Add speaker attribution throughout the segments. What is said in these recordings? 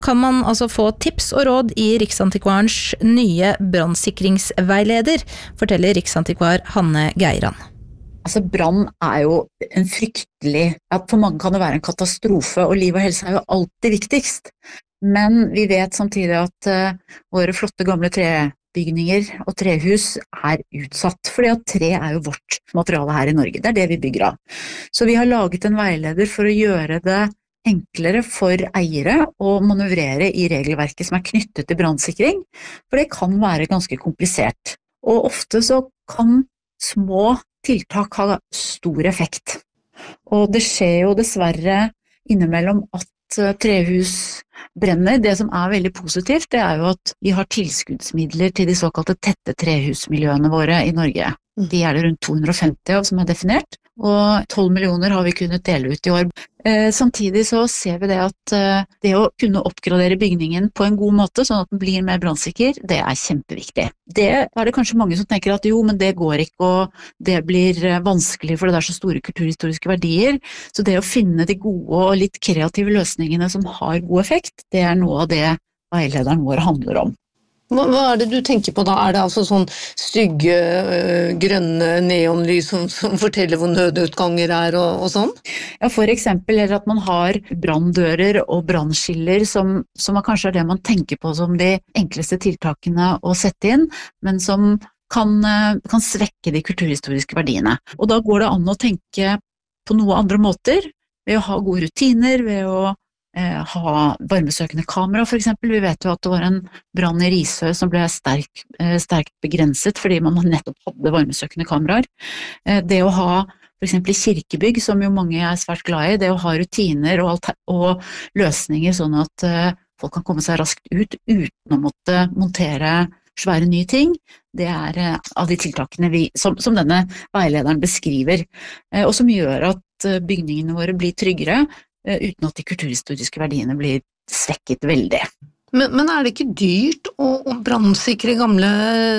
Speaker 1: kan man altså få tips og råd i Riksantikvarens nye brannsikringsveileder, forteller Riksantikvar Hanne Geiran.
Speaker 2: Altså brann jo en fryktelig, for mange kan det være en katastrofe, og liv og helse jo alltid viktigst. Men vi vet samtidig at våre flotte gamle trebygninger og trehus utsatt, fordi at tre jo vårt materiale her i Norge. Det det vi bygger av. Så vi har laget en veileder for å gjøre det enklere for eiere å manøvrere i regelverket som knyttet til brannsikring, for det kan være ganske komplisert. Og ofte så kan små tiltak ha stor effekt. Og det skjer jo dessverre innimellom at trehus brenner. Det som veldig positivt, det jo at vi har tilskuddsmidler til de såkalte tette trehusmiljøene våre i Norge. De det rundt 250 av som definert, og 12 millioner har vi kunnet dele ut i år. Samtidig så ser vi det at det å kunne oppgradere bygningen på en god måte, sånn at den blir mer brannsikker, det kjempeviktig. Det det kanskje mange som tenker at jo, men det går ikke, og det blir vanskelig, for det så store kulturhistoriske verdier. Så det å finne de gode og litt kreative løsningene som har god effekt, det noe av det veilederen vår handler om.
Speaker 3: Hva det du tenker på da? Det altså sånn stygge, grønne neonlys som forteller hvor nødutganger og sånn?
Speaker 2: Ja, for eksempel at man har branndører og brannskiller som kanskje det man tenker på som de enkleste tiltakene å sette inn, men som kan svekke de kulturhistoriske verdiene. Og da går det an å tenke på noen andre måter, ved å ha gode rutiner, ved å ha varmesøkende kamera for eksempel. Vi vet jo at det var en brann i Risø som ble sterkt begrenset fordi man nettopp hadde varmesøkende kameraer. Det å ha for eksempel i kirkebygg, som jo mange svært glad i, det å ha rutiner og løsninger sånn at folk kan komme seg raskt ut uten å måtte montere svære nye ting, det av de tiltakene som denne veilederen beskriver, og som gjør at bygningene våre blir tryggere, uten at de kulturhistoriske verdiene blir svekket veldig.
Speaker 3: Men det ikke dyrt å brannsikre gamle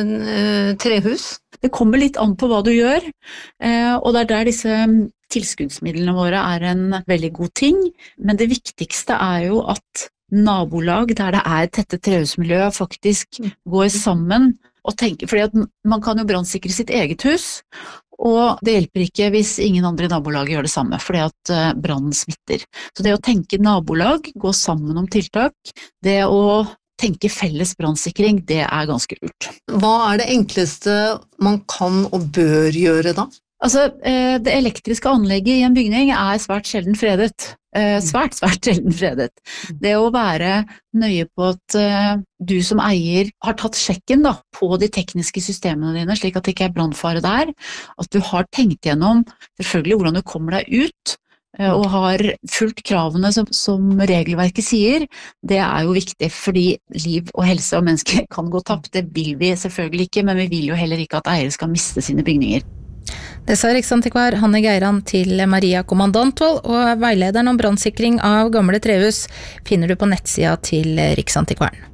Speaker 3: trehus?
Speaker 2: Det kommer litt an på hva du gjør, og det der disse tilskuddsmidlene våre en veldig god ting, men det viktigste jo at nabolag der det tette trehusmiljø faktisk går sammen og tenker, fordi at man kan jo brannsikre sitt eget hus, og det hjelper ikke hvis ingen andre i nabolaget gjør det samme, fordi at brannen smitter. Så det å tenke nabolag, gå sammen om tiltak, det å tenke felles brannsikring, det ganske lurt.
Speaker 3: Hva det enkleste man kan og bør gjøre da?
Speaker 2: Altså, det elektriske anlegget i en bygning svært sjelden fredet. Svært sjelden fredet. Det å være nøye på at du som eier har tatt sjekken da, på de tekniske systemene dine, slik at det ikke brannfare der, at du har tenkt gjennom selvfølgelig hvordan du kommer deg ut, og har fulgt kravene som regelverket sier, det jo viktig, fordi liv og helse og mennesker kan gå tapt. Det vil vi selvfølgelig ikke, men vi vil jo heller ikke at eiere skal miste sine bygninger.
Speaker 1: Det sa Riksantikvar Hanne Geiran til Maria Kommandantvold, og veilederen om brannsikring av gamle trehus finner du på nettsida til Riksantikvaren.